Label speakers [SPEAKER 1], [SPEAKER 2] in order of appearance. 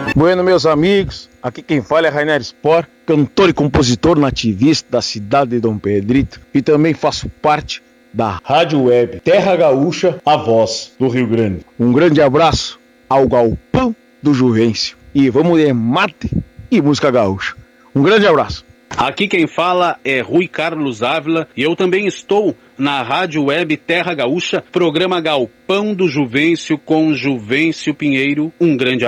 [SPEAKER 1] Bueno, meus amigos, aqui quem fala é Rainer Spor, cantor e compositor nativista da cidade de Dom Pedrito e também faço parte da Rádio Web Terra Gaúcha, a voz do Rio Grande. Um grande abraço ao Galpão do Juvencio e vamos de mate e música gaúcha. Um grande abraço.
[SPEAKER 2] Aqui quem fala é Rui Carlos Ávila e eu também estou na Rádio Web Terra Gaúcha, programa Galpão do Juvencio com Juvencio Pinheiro. Um grande abraço.